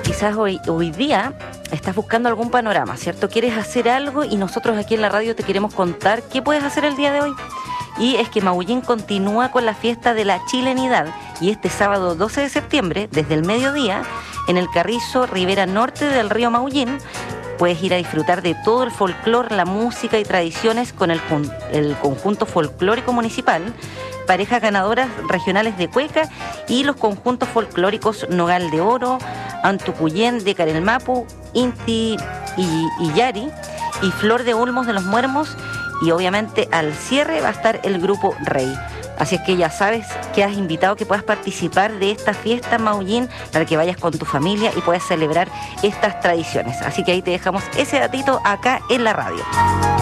quizás hoy día estás buscando algún panorama, ¿cierto? Quieres hacer algo y nosotros aquí en la radio te queremos contar qué puedes hacer el día de hoy. Y es que Maullín continúa con la fiesta de la chilenidad y este sábado 12 de septiembre, desde el mediodía, en el Carrizo, ribera norte del río Maullín, puedes ir a disfrutar de todo el folclore, la música y tradiciones con el conjunto folclórico municipal, parejas ganadoras regionales de cueca y los conjuntos folclóricos Nogal de Oro, Antucuyén de Carelmapu, Inti y Yari y Flor de Olmos de los Muermos, y obviamente al cierre va a estar el grupo Rey. Así es que ya sabes que has invitado que puedas participar de esta fiesta Maullín para que vayas con tu familia y puedas celebrar estas tradiciones. Así que ahí te dejamos ese datito acá en la radio.